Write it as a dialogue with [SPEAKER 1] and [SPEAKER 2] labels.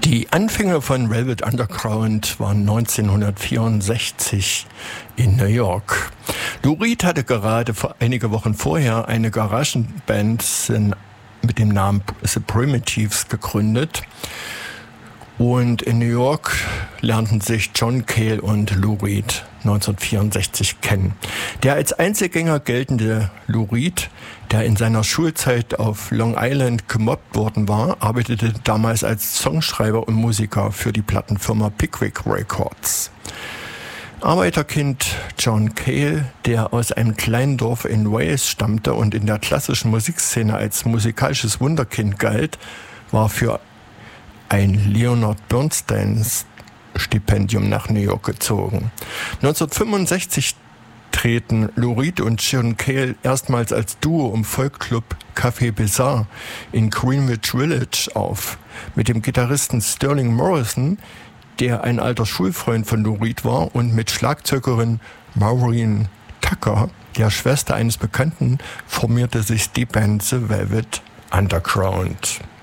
[SPEAKER 1] Die Anfänge von Velvet Underground waren 1964 in New York. Lou Reed hatte gerade einige Wochen vorher eine Garagenband mit dem Namen The Primitives gegründet. Und in New York lernten sich John Cale und Lou Reed 1964 kennen. Der als Einzelgänger geltende Lou Reed, der in seiner Schulzeit auf Long Island gemobbt worden war, arbeitete damals als Songschreiber und Musiker für die Plattenfirma Pickwick Records. Arbeiterkind John Cale, der aus einem kleinen Dorf in Wales stammte und in der klassischen Musikszene als musikalisches Wunderkind galt, war für ein Leonard Bernstein-Stipendium nach New York gezogen. 1965 treten Lou Reed und John Cale erstmals als Duo im Folkclub Café Bizarre in Greenwich Village auf. Mit dem Gitarristen Sterling Morrison, der ein alter Schulfreund von Lou Reed war, und mit Schlagzeugerin Maureen Tucker, der Schwester eines Bekannten, formierte sich die Band The Velvet Underground.